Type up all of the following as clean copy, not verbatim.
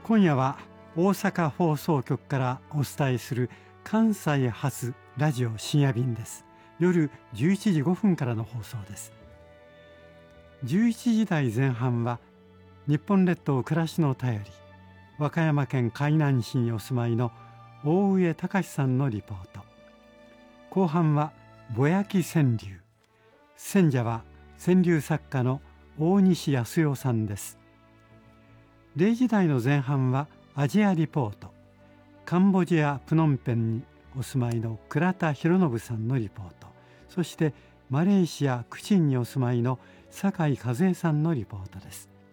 今夜は大阪放送局からお伝えする関西発ラジオ深夜便です。夜11時5分からの放送です。11時台前半は日本列島暮らしの便り、和歌山県海南市にお住まいの大上隆さんのリポート。後半はぼやき川柳。選者は川柳作家の大西康代さんです。0時台の前半はアジアリポート。カンボジアプノンペンにお住まいの倉田博信さんのリポート。そしてマレーシアクチンにお住まいの酒井和恵さんのリポートです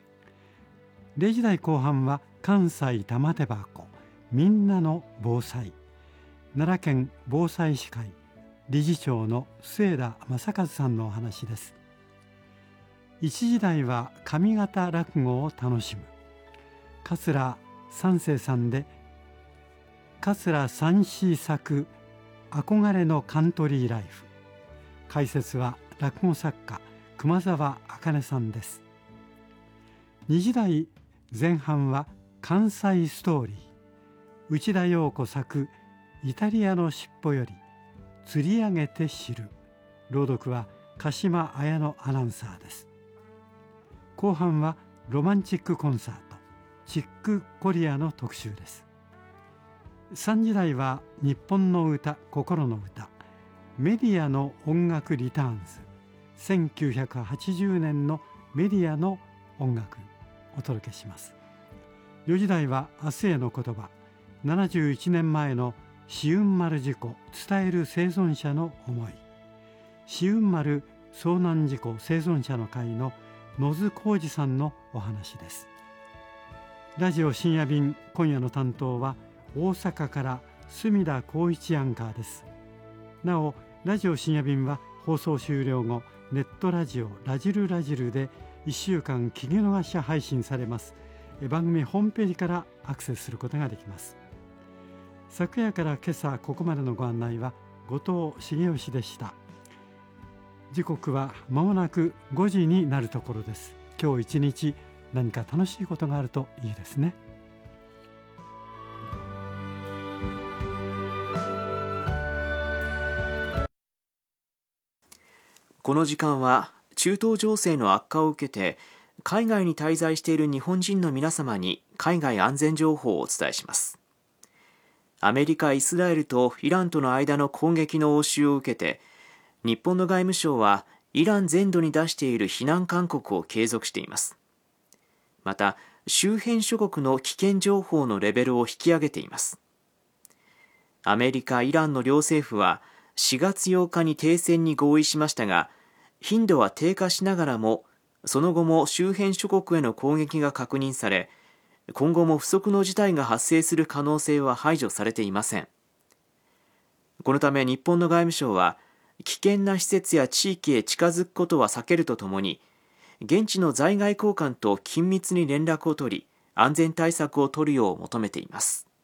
。0時台後半は関西玉手箱みんなの防災。奈良県防災士会理事長の末田正和さんのお話です。1時台は上方落語を楽しむ。桂三世さんで桂三枝作憧れのカントリーライフ。解説は落語作家熊沢茜さんです。2時台前半は関西ストーリー。内田洋子作イタリアの尻尾より釣り上げて知る。朗読は鹿島綾乃アナウンサーです。後半はロマンチックコンサートチックコリアの特集です。3時台は日本の歌心の歌メディアの音楽リターンズ。1980年のメディアの音楽お届けします。4時台は明日への言葉。71年前の紫雲丸事故伝える生存者の思い。紫雲丸遭難事故生存者の会の野津浩二さんのお話です。ラジオ深夜便、今夜の担当は大阪から隅田光一アンカーです。なおラジオ深夜便は放送終了後ネットラジオラジルラジルで1週間聞き逃し配信されます。番組ホームページからアクセスすることができます。昨夜から今朝ここまでのご案内は後藤茂義でした。時刻は間もなく5時になるところです。今日一日何か楽しいことがあるといいですね。 この時間は中東情勢の悪化を受けて海外に滞在している日本人の皆様に海外安全情報をお伝えします。アメリカ、イスラエルとイランとの間の攻撃の応酬を受けて日本の外務省はイラン全土に出している非難勧告を継続しています。また周辺諸国の危険情報のレベルを引き上げています。アメリカ、イランの両政府は4月8日に停戦に合意しましたが、頻度は低下しながらもその後も周辺諸国への攻撃が確認され、今後も不測の事態が発生する可能性は排除されていません。このため日本の外務省は危険な施設や地域へ近づくことは避けるとともに、現地の在外公館と緊密に連絡を取り安全対策を取るよう求めています。